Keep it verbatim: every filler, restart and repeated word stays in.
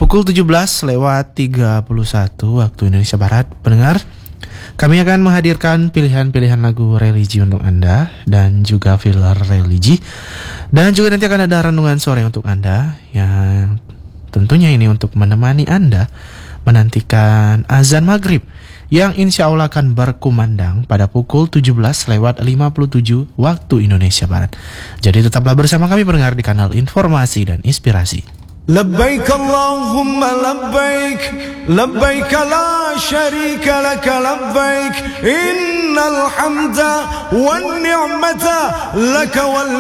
pukul tujuh belas lewat tiga puluh satu waktu Indonesia Barat. Pendengar, kami akan menghadirkan pilihan-pilihan lagu religi untuk Anda dan juga filler religi. Dan juga nanti akan ada renungan sore untuk Anda yang tentunya ini untuk menemani Anda menantikan azan maghrib yang insya Allah akan berkumandang pada pukul tujuh belas lewat lima puluh tujuh waktu Indonesia Barat. Jadi tetaplah bersama kami pendengar di kanal Informasi dan Inspirasi. Labbaik Allahumma labbaik, labbaik la syarika laka labbaik, innal hamda wan ni'mata laka wal